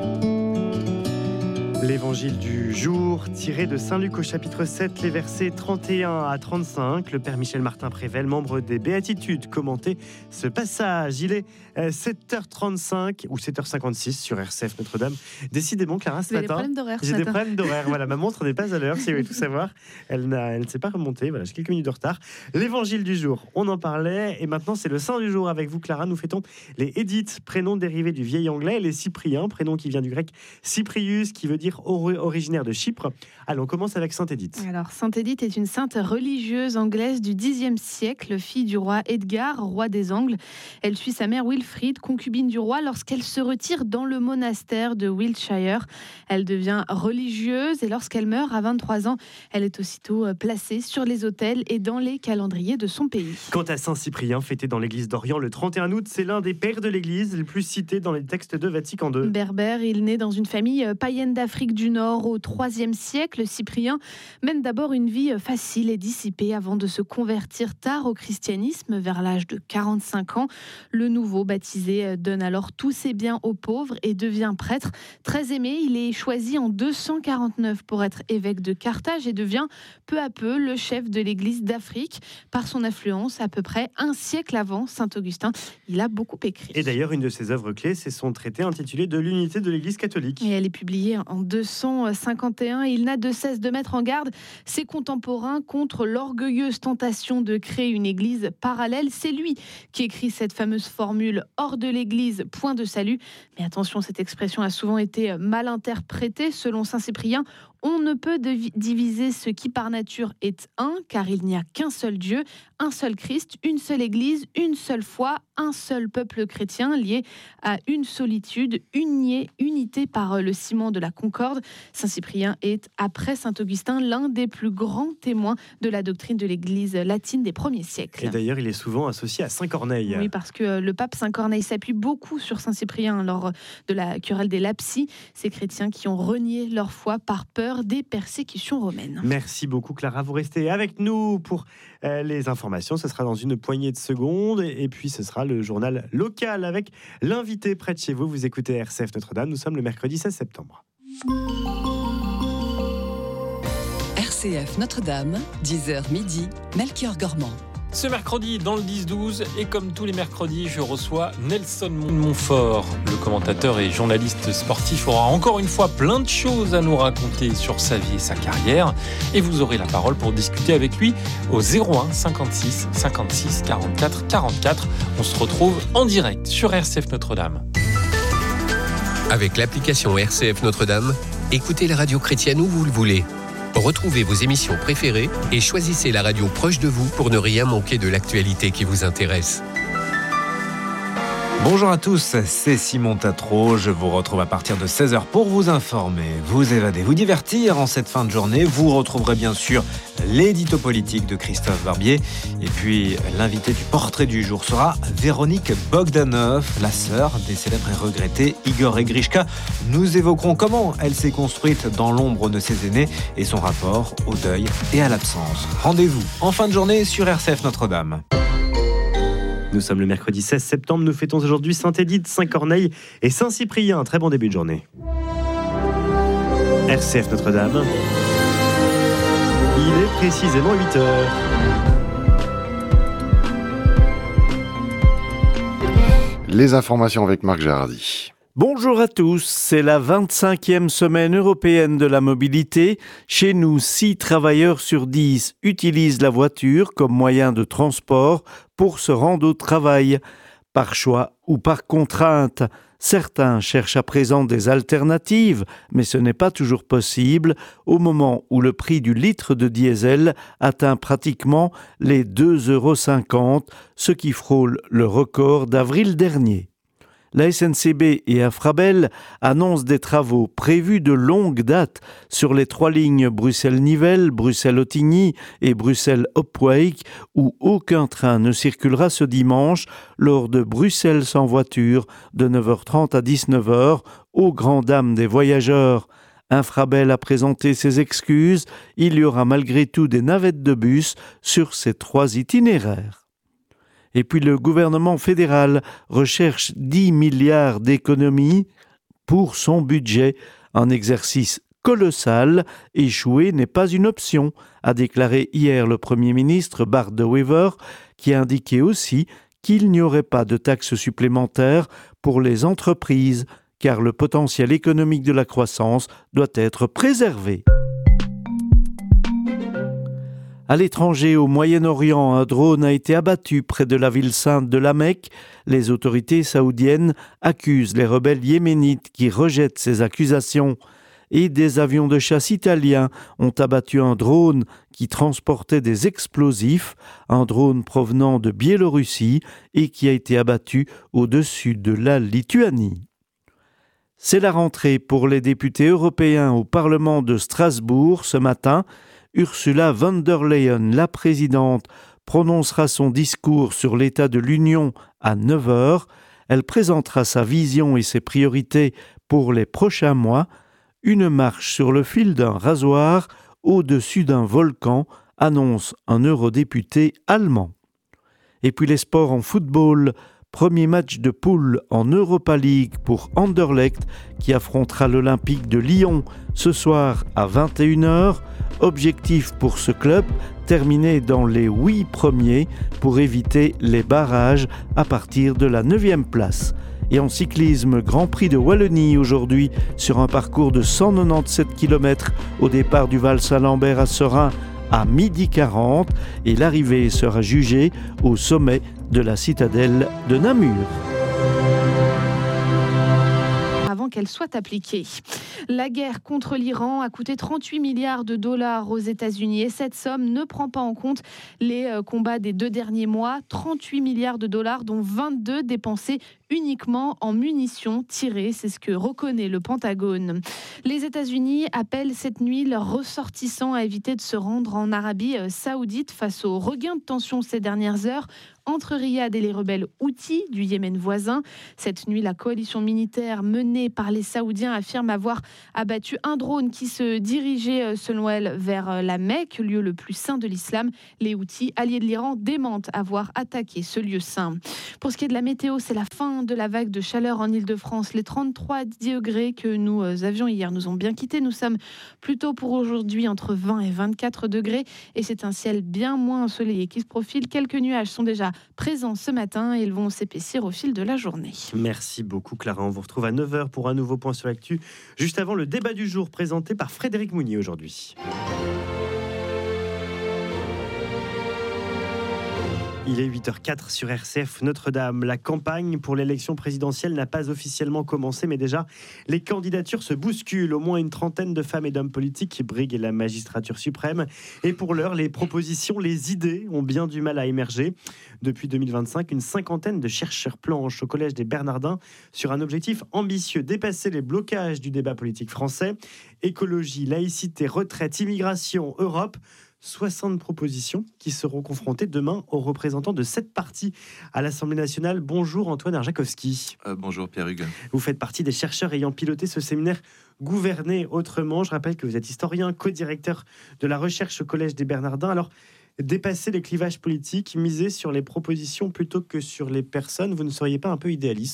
L'évangile du jour, tiré de Saint-Luc au chapitre 7, les versets 31 à 35. Le père Michel Martin-Prével, membre des Béatitudes, commentait ce passage. Il est 7h35 ou 7h56 sur RCF Notre-Dame. Décidément, Clara, ce matin, j'ai des problèmes d'horaire. Voilà, ma montre n'est pas à l'heure, si vous voulez tout savoir. Elle ne s'est pas remontée. Voilà, j'ai quelques minutes de retard. L'évangile du jour, on en parlait. Et maintenant, c'est le saint du jour avec vous, Clara. Nous fêtons les Édith, prénom dérivé du vieil anglais, les Cypriens, prénom qui vient du grec Cyprius, qui veut dire originaire de Chypre. Allez, on commence avec Sainte Édith. Alors, Sainte Édith est une sainte religieuse anglaise du Xe siècle, fille du roi Edgar, roi des Angles. Elle suit sa mère Wilfrid, concubine du roi, lorsqu'elle se retire dans le monastère de Wiltshire. Elle devient religieuse et lorsqu'elle meurt à 23 ans, elle est aussitôt placée sur les autels et dans les calendriers de son pays. Quant à Saint Cyprien, fêté dans l'église d'Orient le 31 août, c'est l'un des pères de l'église, le plus cité dans les textes de Vatican II. Berbère, il naît dans une famille païenne d'Afrique du Nord au IIIe siècle. Cyprien mène d'abord une vie facile et dissipée avant de se convertir tard au christianisme vers l'âge de 45 ans. Le nouveau baptisé donne alors tous ses biens aux pauvres et devient prêtre. Très aimé, il est choisi en 249 pour être évêque de Carthage et devient peu à peu le chef de l'église d'Afrique. Par son influence, à peu près un siècle avant Saint Augustin, il a beaucoup écrit. Et d'ailleurs, une de ses œuvres clés, c'est son traité intitulé De l'unité de l'église catholique. Et elle est publiée en 251. Il n'a de cesse de mettre en garde ses contemporains contre l'orgueilleuse tentation de créer une église parallèle. C'est lui qui écrit cette fameuse formule « hors de l'église, point de salut ». Mais attention, cette expression a souvent été mal interprétée. Selon Saint Cyprien, on ne peut diviser ce qui par nature est un, car il n'y a qu'un seul Dieu, un seul Christ, une seule Église, une seule foi, un seul peuple chrétien lié à une solitude, unité par le ciment de la concorde. Saint Cyprien est, après Saint Augustin, l'un des plus grands témoins de la doctrine de l'Église latine des premiers siècles. Et d'ailleurs, il est souvent associé à Saint Corneille. Oui, parce que le pape Saint Corneille s'appuie beaucoup sur Saint Cyprien lors de la querelle des Lapsi, ces chrétiens qui ont renié leur foi par peur des persécutions romaines. Merci beaucoup, Clara. Vous restez avec nous pour les informations. Ce sera dans une poignée de secondes. Et puis, ce sera le journal local avec l'invité près de chez vous. Vous écoutez RCF Notre-Dame. Nous sommes le mercredi 16 septembre. RCF Notre-Dame, 10h midi, Melchior Gormand. Ce mercredi, dans le 10-12, et comme tous les mercredis, je reçois Nelson Montfort. Le commentateur et journaliste sportif aura encore une fois plein de choses à nous raconter sur sa vie et sa carrière. Et vous aurez la parole pour discuter avec lui au 01 56 56 44 44. On se retrouve en direct sur RCF Notre-Dame. Avec l'application RCF Notre-Dame, écoutez la radio chrétienne où vous le voulez. Retrouvez vos émissions préférées et choisissez la radio proche de vous pour ne rien manquer de l'actualité qui vous intéresse. Bonjour à tous, c'est Simon Tatro. Je vous retrouve à partir de 16h pour vous informer, vous évader, vous divertir en cette fin de journée. Vous retrouverez bien sûr l'édito politique de Christophe Barbier. Et puis l'invité du portrait du jour sera Véronique Bogdanov, la sœur des célèbres et regrettés Igor et Grishka. Nous évoquerons comment elle s'est construite dans l'ombre de ses aînés et son rapport au deuil et à l'absence. Rendez-vous en fin de journée sur RCF Notre-Dame. Nous sommes le mercredi 16 septembre. Nous fêtons aujourd'hui Sainte Édith, Saint Corneille et Saint Cyprien. Très bon début de journée. RCF Notre-Dame. Il est précisément 8h. Les informations avec Marc Gérardi. Bonjour à tous, c'est la 25e semaine européenne de la mobilité. Chez nous, 6 travailleurs sur 10 utilisent la voiture comme moyen de transport pour se rendre au travail. Par choix ou par contrainte, certains cherchent à présent des alternatives, mais ce n'est pas toujours possible au moment où le prix du litre de diesel atteint pratiquement les 2,50 €, ce qui frôle le record d'avril dernier. La SNCB et Infrabel annoncent des travaux prévus de longue date sur les 3 lignes Bruxelles-Nivelles, Bruxelles-Ottigny et Bruxelles-Opwijk, où aucun train ne circulera ce dimanche lors de Bruxelles sans voiture de 9h30 à 19h, aux grandes dames des voyageurs. Infrabel a présenté ses excuses. Il y aura malgré tout des navettes de bus sur ces 3 itinéraires. Et puis le gouvernement fédéral recherche 10 milliards d'économies pour son budget. Un exercice colossal, échouer n'est pas une option, a déclaré hier le Premier ministre Bart De Wever, qui a indiqué aussi qu'il n'y aurait pas de taxes supplémentaires pour les entreprises, car le potentiel économique de la croissance doit être préservé. À l'étranger, au Moyen-Orient, un drone a été abattu près de la ville sainte de la Mecque. Les autorités saoudiennes accusent les rebelles yéménites qui rejettent ces accusations. Et des avions de chasse italiens ont abattu un drone qui transportait des explosifs, un drone provenant de Biélorussie et qui a été abattu au-dessus de la Lituanie. C'est la rentrée pour les députés européens au Parlement de Strasbourg ce matin. Ursula von der Leyen, la présidente, prononcera son discours sur l'état de l'Union à 9h. Elle présentera sa vision et ses priorités pour les prochains mois. Une marche sur le fil d'un rasoir au-dessus d'un volcan, annonce un eurodéputé allemand. Et puis les sports en football. Premier match de poule en Europa League pour Anderlecht qui affrontera l'Olympique de Lyon ce soir à 21h. Objectif pour ce club, terminer dans les 8 premiers pour éviter les barrages à partir de la 9e place. Et en cyclisme, Grand Prix de Wallonie aujourd'hui sur un parcours de 197 km au départ du Val Saint-Lambert à Serein à 12h40 et l'arrivée sera jugée au sommet de la citadelle de Namur. Avant qu'elle soit appliquée. La guerre contre l'Iran a coûté 38 milliards de dollars aux États-Unis et cette somme ne prend pas en compte les combats des 2 derniers mois. 38 milliards de dollars dont 22 dépensés uniquement en munitions tirées, c'est ce que reconnaît le Pentagone. Les États-Unis appellent cette nuit leurs ressortissants à éviter de se rendre en Arabie Saoudite face au regain de tension ces dernières heures entre Riyad et les rebelles Houthis du Yémen voisin. Cette nuit, la coalition militaire menée par les Saoudiens affirme avoir abattu un drone qui se dirigeait, selon elle, vers la Mecque, lieu le plus saint de l'islam. Les Houthis, alliés de l'Iran, démentent avoir attaqué ce lieu saint. Pour ce qui est de la météo, c'est la fin de la vague de chaleur en Ile-de-France. Les 33 degrés que nous avions hier nous ont bien quittés. Nous sommes plutôt pour aujourd'hui entre 20 et 24 degrés et c'est un ciel bien moins ensoleillé qui se profile. Quelques nuages sont déjà présents ce matin et ils vont s'épaissir au fil de la journée. Merci beaucoup Clara, on vous retrouve à 9h pour un nouveau point sur l'actu, juste avant le débat du jour présenté par Frédéric Mounier aujourd'hui. Il est 8h04 sur RCF Notre-Dame. La campagne pour l'élection présidentielle n'a pas officiellement commencé, mais déjà, les candidatures se bousculent. Au moins une trentaine de femmes et d'hommes politiques qui briguent la magistrature suprême. Et pour l'heure, les propositions, les idées ont bien du mal à émerger. Depuis 2025, une cinquantaine de chercheurs planchent au Collège des Bernardins sur un objectif ambitieux, dépasser les blocages du débat politique français. Écologie, laïcité, retraite, immigration, Europe... 60 propositions qui seront confrontées demain aux représentants de 7 partis à l'Assemblée nationale. Bonjour Antoine Arjakovski. Bonjour Pierre-Hugues. Vous faites partie des chercheurs ayant piloté ce séminaire Gouverner autrement. Je rappelle que vous êtes historien, co-directeur de la recherche au Collège des Bernardins. Alors, dépasser les clivages politiques, miser sur les propositions plutôt que sur les personnes, vous ne seriez pas un peu idéaliste ?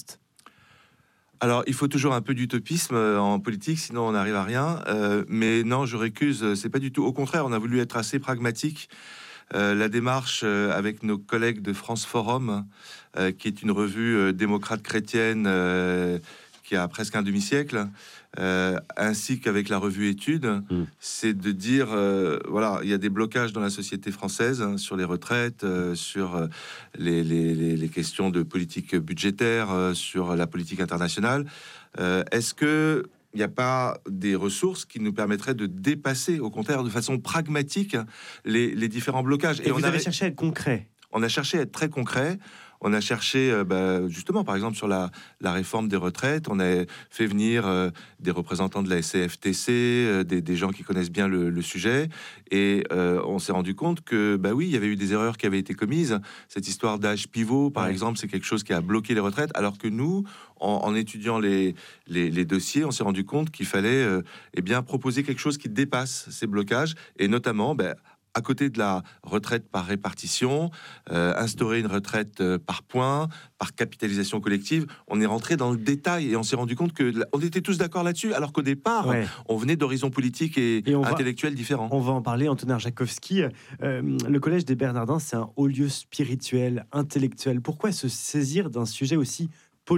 Alors, il faut toujours un peu d'utopisme en politique, sinon on n'arrive à rien. Mais non, je récuse, c'est pas du tout. Au contraire, on a voulu être assez pragmatique. La démarche avec nos collègues de France Forum, qui est une revue démocrate chrétienne qui a presque un demi-siècle, ainsi qu'avec la revue Études, c'est de dire, voilà, il y a des blocages dans la société française hein, sur les retraites, sur les questions de politique budgétaire, sur la politique internationale. Est-ce que il n'y a pas des ressources qui nous permettraient de dépasser, au contraire, de façon pragmatique, les différents blocages. Et vous avez cherché à être concret. On a cherché à être très concret. On a cherché, justement, par exemple, sur la réforme des retraites, on a fait venir des représentants de la CFTC, des gens qui connaissent bien le sujet, et on s'est rendu compte que, oui, il y avait eu des erreurs qui avaient été commises. Cette histoire d'âge pivot, par exemple, c'est quelque chose qui a bloqué les retraites, alors que nous, en étudiant les dossiers, on s'est rendu compte qu'il fallait proposer quelque chose qui dépasse ces blocages, et notamment... à côté de la retraite par répartition, instaurer une retraite par points, par capitalisation collective, on est rentré dans le détail et on s'est rendu compte qu'on était tous d'accord là-dessus, alors qu'au départ, on venait d'horizons politiques et intellectuels différents. On va en parler, Antonin Arjakovski. Le Collège des Bernardins, c'est un haut lieu spirituel, intellectuel. Pourquoi se saisir d'un sujet aussi politique ?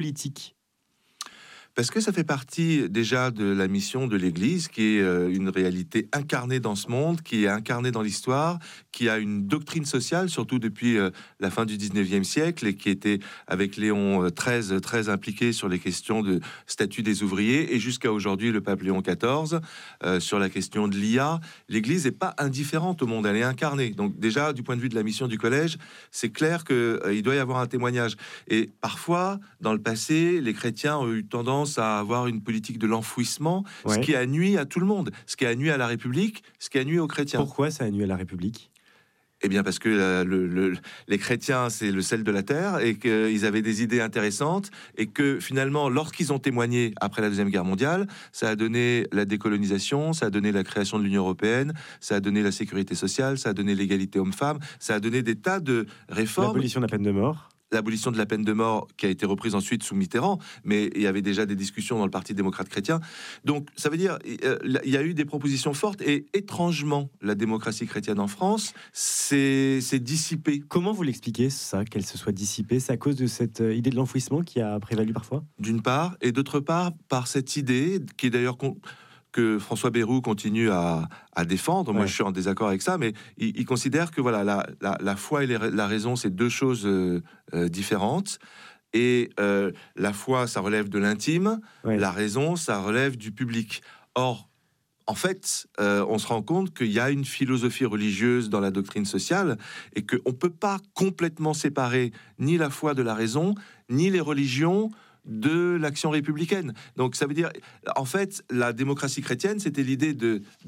Parce que ça fait partie déjà de la mission de l'Église, qui est une réalité incarnée dans ce monde, qui est incarnée dans l'histoire, qui a une doctrine sociale, surtout depuis la fin du 19e siècle, et qui était, avec Léon XIII, très impliqué sur les questions de statut des ouvriers, et jusqu'à aujourd'hui, le pape Léon XIV, sur la question de l'IA. L'Église n'est pas indifférente au monde, elle est incarnée. Donc déjà, du point de vue de la mission du collège, c'est clair qu'il doit y avoir un témoignage. Et parfois, dans le passé, les chrétiens ont eu tendance à avoir une politique de l'enfouissement, ce qui a nui à tout le monde, ce qui a nui à la République, ce qui a nui aux chrétiens. Pourquoi ça a nui à la République ? Eh bien parce que les chrétiens, c'est le sel de la terre, et qu'ils avaient des idées intéressantes, et que finalement, lorsqu'ils ont témoigné après la Deuxième Guerre mondiale, ça a donné la décolonisation, ça a donné la création de l'Union européenne, ça a donné la sécurité sociale, ça a donné l'égalité homme-femme, ça a donné des tas de réformes. L'abolition de la peine de mort. L'abolition de la peine de mort qui a été reprise ensuite sous Mitterrand, mais il y avait déjà des discussions dans le Parti démocrate chrétien. Donc ça veut dire il y a eu des propositions fortes, et étrangement, la démocratie chrétienne en France s'est dissipée. Comment vous l'expliquez, ça, qu'elle se soit dissipée ? C'est à cause de cette idée de l'enfouissement qui a prévalu parfois ? D'une part, et d'autre part, par cette idée qui est d'ailleurs que François Bayrou continue à défendre. Moi, je suis en désaccord avec ça, mais il considère que voilà, la foi et la raison, c'est deux choses différentes. Et la foi, ça relève de l'intime. La raison, ça relève du public. Or, en fait, on se rend compte qu'il y a une philosophie religieuse dans la doctrine sociale, et qu'on ne peut pas complètement séparer ni la foi de la raison, ni les religions de l'action républicaine. Donc ça veut dire, en fait, la démocratie chrétienne, c'était l'idée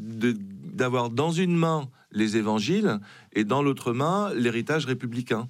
d'avoir dans une main les évangiles et dans l'autre main l'héritage républicain.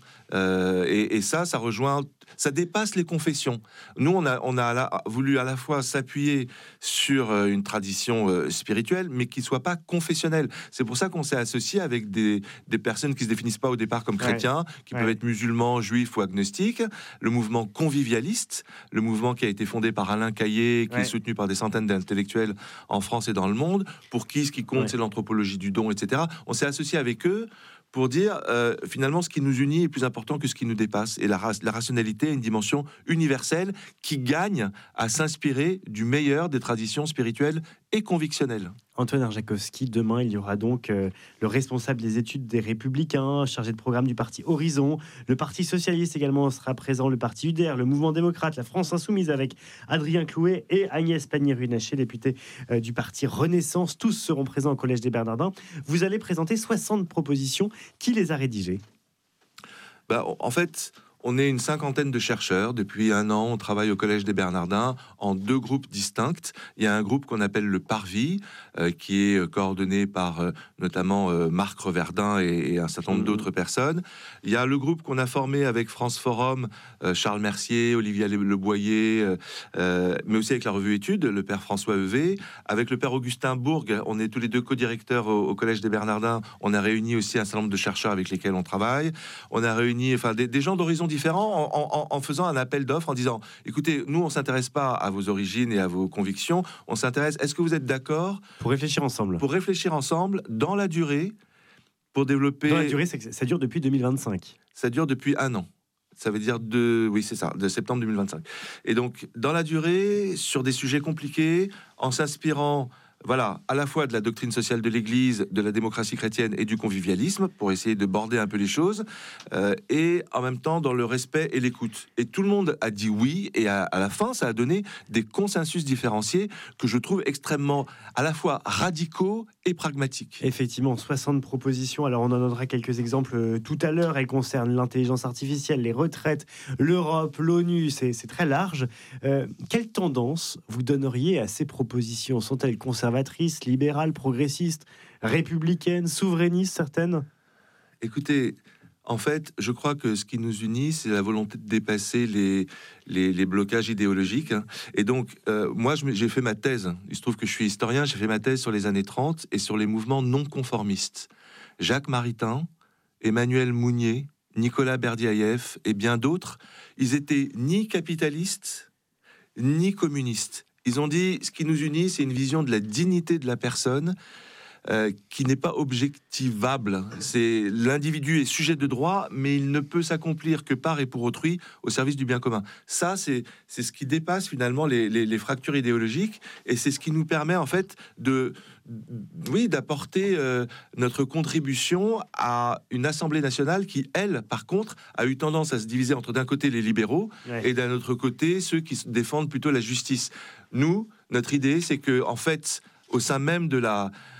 Et ça rejoint, ça dépasse les confessions. Nous, on a voulu à la fois s'appuyer sur une tradition spirituelle, mais qui soit pas confessionnelle. C'est pour ça qu'on s'est associé avec des personnes qui se définissent pas au départ comme chrétiens, qui peuvent être musulmans, juifs ou agnostiques. Le mouvement convivialiste, le mouvement qui a été fondé par Alain Caillé, qui est soutenu par des centaines d'intellectuels en France et dans le monde, pour qui ce qui compte, c'est l'anthropologie du don, etc. On s'est associé avec eux pour dire, finalement, ce qui nous unit est plus important que ce qui nous dépasse. Et la rationalité a une dimension universelle qui gagne à s'inspirer du meilleur des traditions spirituelles et convictionnelles. Antonin Arjakovski, demain, il y aura donc le responsable des études des Républicains, chargé de programme du parti Horizon. Le Parti Socialiste également sera présent, le Parti UDR, le Mouvement démocrate, la France Insoumise avec Adrien Clouet et Agnès Pannier-Runacher, députée du Parti Renaissance. Tous seront présents au Collège des Bernardins. Vous allez présenter 60 propositions. Qui les a rédigées ? En fait, on est une cinquantaine de chercheurs. Depuis un an, on travaille au Collège des Bernardins en deux groupes distincts. Il y a un groupe qu'on appelle le Parvis, qui est coordonné par notamment Marc Reverdin et un certain nombre d'autres personnes. Il y a le groupe qu'on a formé avec France Forum, Charles Mercier, Olivier Leboyer, mais aussi avec la revue Études, le père François Heuvé. Avec le père Augustin Bourg, on est tous les deux co-directeurs au Collège des Bernardins. On a réuni aussi un certain nombre de chercheurs avec lesquels on travaille. On a réuni des gens d'horizons différents en faisant un appel d'offres, en disant, écoutez, nous, on ne s'intéresse pas à vos origines et à vos convictions, on s'intéresse, est-ce que vous êtes d'accord pour réfléchir ensemble dans la durée, pour développer... Dans la durée, ça dure depuis 2025. Ça dure depuis un an. Ça veut dire de septembre 2025. Et donc, dans la durée, sur des sujets compliqués, en s'inspirant... à la fois de la doctrine sociale de l'Église, de la démocratie chrétienne et du convivialisme, pour essayer de border un peu les choses, et en même temps dans le respect et l'écoute. Et tout le monde a dit oui, et à la fin, ça a donné des consensus différenciés que je trouve extrêmement, à la fois radicaux et pragmatiques. Effectivement, 60 propositions. Alors, on en donnera quelques exemples tout à l'heure. Elles concernent l'intelligence artificielle, les retraites, l'Europe, l'ONU. C'est très large. Quelle tendance vous donneriez à ces propositions ? Sont-elles conservatrices, libérales, progressistes, républicaines, souverainistes, certaines ? Écoutez, en fait, je crois que ce qui nous unit, c'est la volonté de dépasser les blocages idéologiques. Et donc, moi, j'ai fait ma thèse. Il se trouve que je suis historien. J'ai fait ma thèse sur les années 30 et sur les mouvements non conformistes. Jacques Maritain, Emmanuel Mounier, Nicolas Berdyaev et bien d'autres, ils étaient ni capitalistes, ni communistes. Ils ont dit, ce qui nous unit, c'est une vision de la dignité de la personne qui n'est pas objectivable. C'est l'individu est sujet de droit, mais il ne peut s'accomplir que par et pour autrui au service du bien commun. Ça, c'est ce qui dépasse finalement les fractures idéologiques, et c'est ce qui nous permet en fait d'apporter notre contribution à une Assemblée nationale qui, elle, par contre, a eu tendance à se diviser entre d'un côté les libéraux et d'un autre côté ceux qui défendent plutôt la justice. Nous, notre idée, c'est que en fait, au sein même de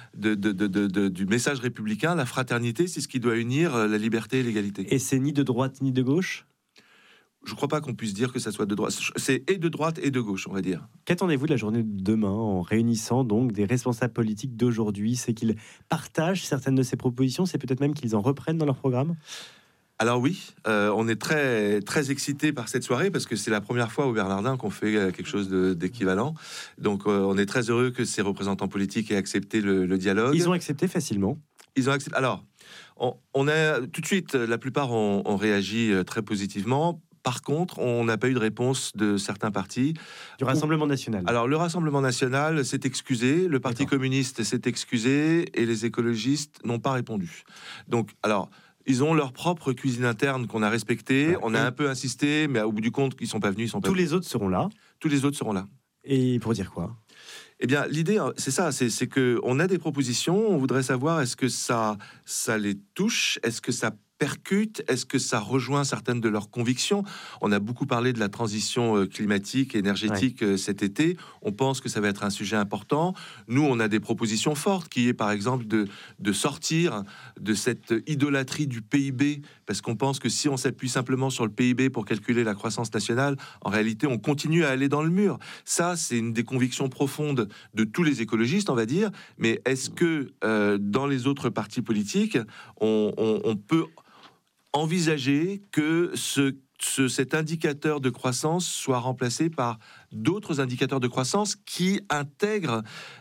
du message républicain, la fraternité, c'est ce qui doit unir la liberté et l'égalité. Et c'est ni de droite ni de gauche ? Je ne crois pas qu'on puisse dire que ça soit de droite. C'est et de droite et de gauche, on va dire. Qu'attendez-vous de la journée de demain en réunissant donc des responsables politiques d'aujourd'hui ? C'est qu'ils partagent certaines de ces propositions, c'est peut-être même qu'ils en reprennent dans leur programme ? Alors oui, on est très, très excités par cette soirée parce que c'est la première fois au Bernardin qu'on fait quelque chose d'équivalent. Donc on est très heureux que ces représentants politiques aient accepté le dialogue. Ils ont accepté facilement. Ils ont accepté. Alors, on a tout de suite, la plupart ont réagi très positivement. Par contre, on n'a pas eu de réponse de certains partis. Du Rassemblement national. Alors, le Rassemblement national s'est excusé, le Parti communiste s'est excusé et les écologistes n'ont pas répondu. Donc, alors... Ils ont leur propre cuisine interne qu'on a respectée. On a un peu insisté, mais au bout du compte, ils ne sont pas venus. Tous les autres seront là. Tous les autres seront là. Et pour dire quoi ? Eh bien, l'idée, c'est ça, c'est qu'on a des propositions. On voudrait savoir, est-ce que ça les touche ? Est-ce que ça percute ? Est-ce que ça rejoint certaines de leurs convictions ? On a beaucoup parlé de la transition climatique et énergétique cet été. On pense que ça va être un sujet important. Nous, on a des propositions fortes, qui est par exemple de sortir de cette idolâtrie du PIB, parce qu'on pense que si on s'appuie simplement sur le PIB pour calculer la croissance nationale, en réalité, on continue à aller dans le mur. Ça, c'est une des convictions profondes de tous les écologistes, on va dire. Mais est-ce que dans les autres partis politiques, on peut envisager que cet indicateur de croissance soit remplacé par d'autres indicateurs de croissance qui intègrent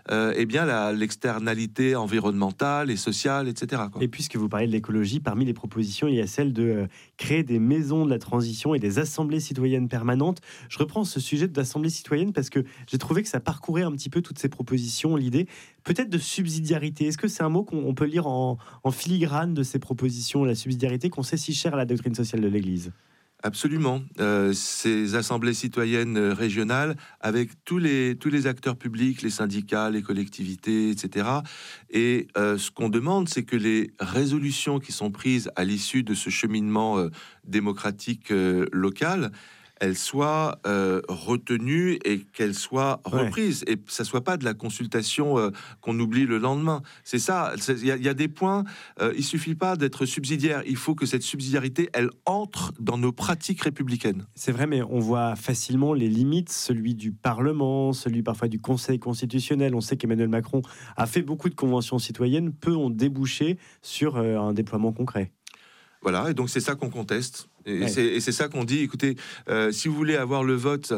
l'externalité environnementale et sociale, etc. Et puisque vous parlez de l'écologie, parmi les propositions, il y a celle de créer des maisons de la transition et des assemblées citoyennes permanentes. Je reprends ce sujet d'assemblée citoyenne parce que j'ai trouvé que ça parcourait un petit peu toutes ces propositions, l'idée peut-être de subsidiarité. Est-ce que c'est un mot qu'on peut lire en filigrane de ces propositions, la subsidiarité qu'on sait si chère à la doctrine sociale de l'Église ? Absolument. Ces assemblées citoyennes régionales, avec tous les acteurs publics, les syndicats, les collectivités, etc. Et ce qu'on demande, c'est que les résolutions qui sont prises à l'issue de ce cheminement démocratique local, elles soient retenues et qu'elles soient reprises. Et ça ne soit pas de la consultation qu'on oublie le lendemain. C'est ça, il y a des points, il ne suffit pas d'être subsidiaire, il faut que cette subsidiarité, elle entre dans nos pratiques républicaines. C'est vrai, mais on voit facilement les limites, celui du Parlement, celui parfois du Conseil constitutionnel. On sait qu'Emmanuel Macron a fait beaucoup de conventions citoyennes, peu ont débouché sur un déploiement concret. Voilà, et donc c'est ça qu'on conteste. Et c'est ça qu'on dit, écoutez, si vous voulez avoir le vote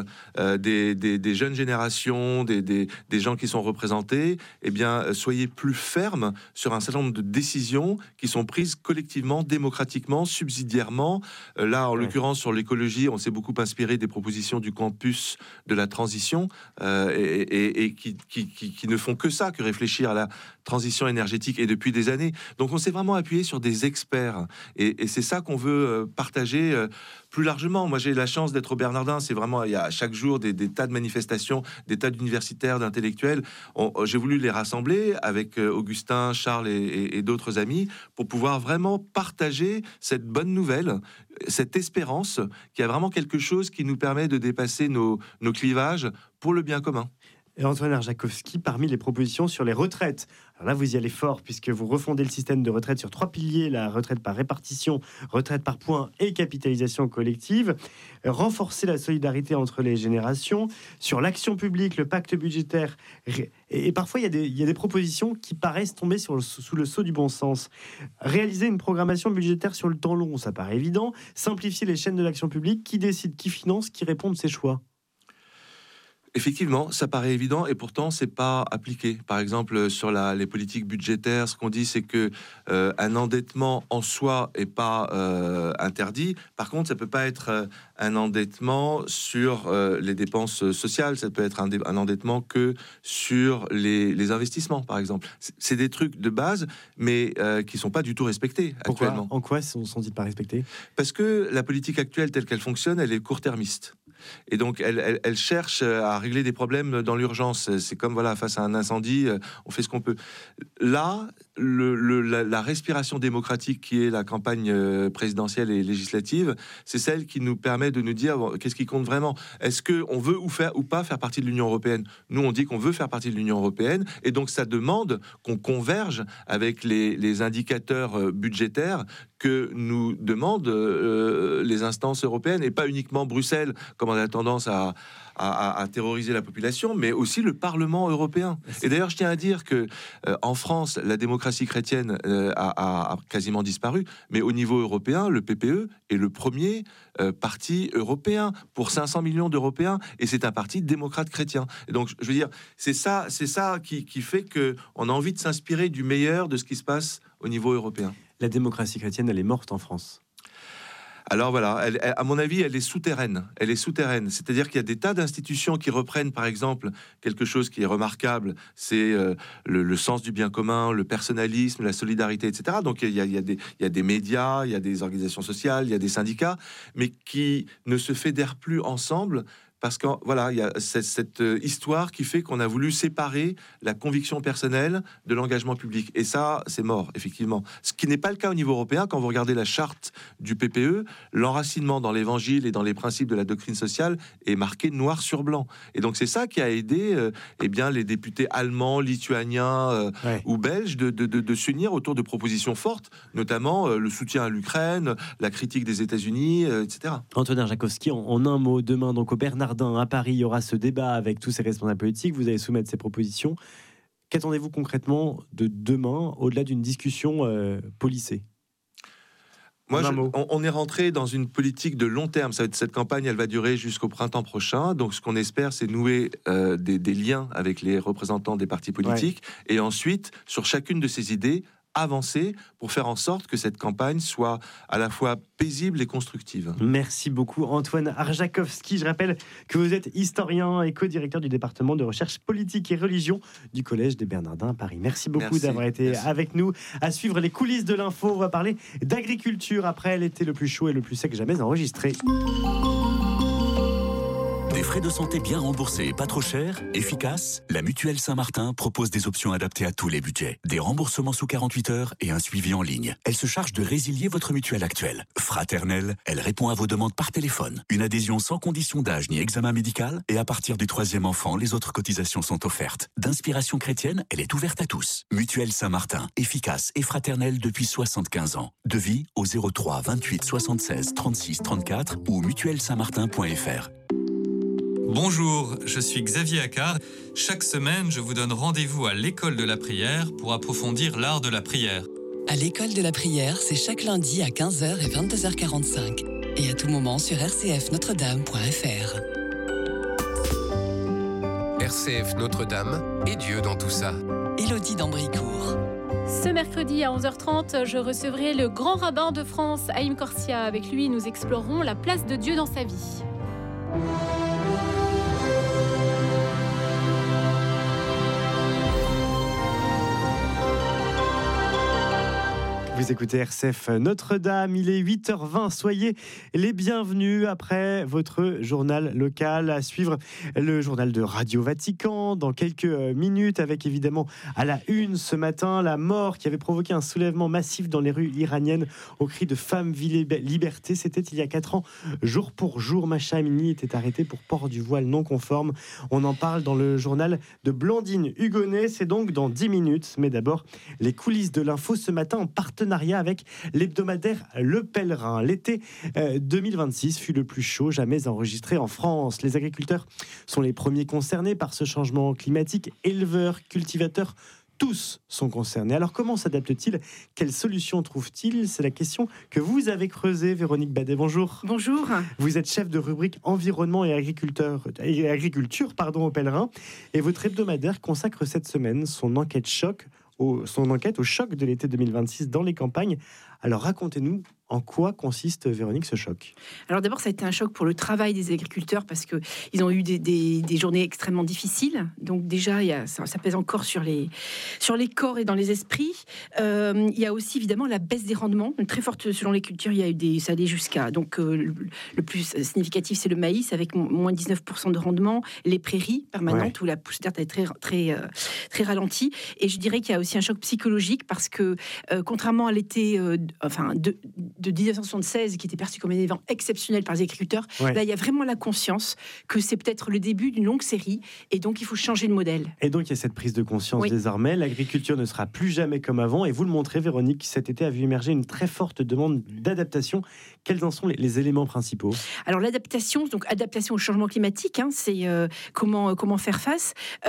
des jeunes générations, des gens qui sont représentés, eh bien, soyez plus fermes sur un certain nombre de décisions qui sont prises collectivement, démocratiquement, subsidiairement. Là, en l'occurrence, sur l'écologie, on s'est beaucoup inspiré des propositions du campus de la transition et qui ne font que ça, que réfléchir à la transition énergétique, et depuis des années. Donc, on s'est vraiment appuyé sur des experts. Et c'est ça qu'on veut partager plus largement. Moi, j'ai la chance d'être au Bernardin. C'est vraiment, il y a chaque jour des tas de manifestations, des tas d'universitaires, d'intellectuels. J'ai voulu les rassembler avec Augustin, Charles et d'autres amis pour pouvoir vraiment partager cette bonne nouvelle, cette espérance, qu'il y a vraiment quelque chose qui nous permet de dépasser nos clivages pour le bien commun. Et Antoine Arjakovski, parmi les propositions sur les retraites. Alors là, vous y allez fort, puisque vous refondez le système de retraite sur 3 piliers, la retraite par répartition, retraite par points et capitalisation collective. Renforcer la solidarité entre les générations. Sur l'action publique, le pacte budgétaire. Et parfois, il y a des propositions qui paraissent tomber sous le sceau du bon sens. Réaliser une programmation budgétaire sur le temps long, ça paraît évident. Simplifier les chaînes de l'action publique. Qui décide, qui finance, qui répond de ses choix ? Effectivement, ça paraît évident et pourtant c'est pas appliqué. Par exemple, sur les politiques budgétaires, ce qu'on dit, c'est que un endettement en soi est pas interdit. Par contre, ça peut pas être un endettement sur les dépenses sociales. Ça peut être un endettement que sur les investissements, par exemple. C'est des trucs de base, mais qui sont pas du tout respectés. Pourquoi ? Actuellement. En quoi sont-ils pas respectés ? Parce que la politique actuelle telle qu'elle fonctionne, elle est court-termiste. Et donc, elle cherche à régler des problèmes dans l'urgence. C'est comme, voilà, face à un incendie, on fait ce qu'on peut. Là, la respiration démocratique qui est la campagne présidentielle et législative, c'est celle qui nous permet de nous dire qu'est-ce qui compte vraiment. Est-ce qu'on veut ou pas faire partie de l'Union européenne ? Nous, on dit qu'on veut faire partie de l'Union européenne, et donc ça demande qu'on converge avec les indicateurs budgétaires que nous demandent les instances européennes, et pas uniquement Bruxelles, comme on a tendance à terroriser la population, mais aussi le Parlement européen. Et d'ailleurs, je tiens à dire que en France, la démocratie chrétienne a quasiment disparu, mais au niveau européen, le PPE est le premier parti européen pour 500 millions d'Européens, et c'est un parti démocrate chrétien. Et donc, je veux dire, c'est ça qui fait qu'on a envie de s'inspirer du meilleur de ce qui se passe au niveau européen. La démocratie chrétienne, elle est morte en France. Alors voilà, à mon avis, elle est souterraine. Elle est souterraine. C'est-à-dire qu'il y a des tas d'institutions qui reprennent, par exemple, quelque chose qui est remarquable, c'est le sens du bien commun, le personnalisme, la solidarité, etc. Donc il y a des médias, il y a des organisations sociales, il y a des syndicats, mais qui ne se fédèrent plus ensemble. Parce que voilà, il y a cette histoire qui fait qu'on a voulu séparer la conviction personnelle de l'engagement public. Et ça, c'est mort, effectivement. Ce qui n'est pas le cas au niveau européen. Quand vous regardez la charte du PPE, l'enracinement dans l'évangile et dans les principes de la doctrine sociale est marqué noir sur blanc. Et donc c'est ça qui a aidé les députés allemands, lituaniens ou belges de s'unir autour de propositions fortes, notamment le soutien à l'Ukraine, la critique des États-Unis, etc. Antonin Arjakovski, en un mot, demain, donc au Bernardin à Paris, il y aura ce débat avec tous ces responsables politiques. Vous allez soumettre ces propositions. Qu'attendez-vous concrètement de demain, au-delà d'une discussion policée ? On est rentré dans une politique de long terme. Cette campagne, elle va durer jusqu'au printemps prochain. Donc, ce qu'on espère, c'est nouer des liens avec les représentants des partis politiques. Ouais. Et ensuite, sur chacune de ces idées, avancer pour faire en sorte que cette campagne soit à la fois paisible et constructive. Merci beaucoup Antoine Arjakovski. Je rappelle que vous êtes historien et co-directeur du département de recherche politique et religion du Collège des Bernardins à Paris. Merci beaucoup d'avoir été avec nous. À suivre les coulisses de l'info, on va parler d'agriculture après l'été le plus chaud et le plus sec jamais enregistré. Des frais de santé bien remboursés et pas trop chers, efficaces, la Mutuelle Saint-Martin propose des options adaptées à tous les budgets. Des remboursements sous 48 heures et un suivi en ligne. Elle se charge de résilier votre mutuelle actuelle. Fraternelle, elle répond à vos demandes par téléphone. Une adhésion sans condition d'âge ni examen médical, et à partir du 3e enfant, les autres cotisations sont offertes. D'inspiration chrétienne, elle est ouverte à tous. Mutuelle Saint-Martin, efficace et fraternelle depuis 75 ans. Devis au 03 28 76 36 34 ou mutuellesaintmartin.fr. Bonjour, je suis Xavier Accard. Chaque semaine, je vous donne rendez-vous à l'école de la prière pour approfondir l'art de la prière. À l'école de la prière, c'est chaque lundi à 15h et 22h45. Et à tout moment sur rcfnotredame.fr. RCF Notre-Dame et Dieu dans tout ça. Élodie d'Ambricourt. Ce mercredi à 11h30, je recevrai le grand rabbin de France, Haïm Corsia. Avec lui, nous explorerons la place de Dieu dans sa vie. Vous écoutez RCF Notre-Dame, il est 8h20, soyez les bienvenus après votre journal local. À suivre le journal de Radio Vatican dans quelques minutes, avec évidemment à la une ce matin la mort qui avait provoqué un soulèvement massif dans les rues iraniennes au cri de Femme, vie, liberté. C'était il y a 4 ans, jour pour jour. Mahsa Amini était arrêté pour port du voile non conforme. On en parle dans le journal de Blandine Hugonnet, c'est donc dans 10 minutes. Mais d'abord, les coulisses de l'info ce matin en partenariat avec l'hebdomadaire Le Pèlerin. L'été 2026 fut le plus chaud jamais enregistré en France. Les agriculteurs sont les premiers concernés par ce changement climatique. Éleveurs, cultivateurs, tous sont concernés. Alors comment s'adapte-t-il? Quelles solutions trouve-t-il? C'est la question que vous avez creusée, Véronique Badet. Bonjour. Bonjour. Vous êtes chef de rubrique environnement et agriculture au Pèlerin. Et votre hebdomadaire consacre cette semaine son enquête au choc de l'été 2026 dans les campagnes. Alors racontez-nous, en quoi consiste, Véronique, ce choc? Alors d'abord, ça a été un choc pour le travail des agriculteurs parce qu'ils ont eu des journées extrêmement difficiles. Donc déjà, ça pèse encore sur les corps et dans les esprits. Il y a aussi évidemment la baisse des rendements, très forte selon les cultures. Ça allait jusqu'à... Donc le plus significatif, c'est le maïs avec moins 19% de rendement, les prairies permanentes où la pousse d'herbe est très ralentie. Et je dirais qu'il y a aussi un choc psychologique parce que contrairement à l'été de 1976, qui était perçu comme un événement exceptionnel par les agriculteurs, là, il y a vraiment la conscience que c'est peut-être le début d'une longue série, et donc il faut changer de modèle. Et donc il y a cette prise de conscience désormais, l'agriculture ne sera plus jamais comme avant, et vous le montrez, Véronique, cet été a vu émerger une très forte demande d'adaptation. Quels en sont les éléments principaux? Alors l'adaptation, donc adaptation au changement climatique, c'est comment faire face.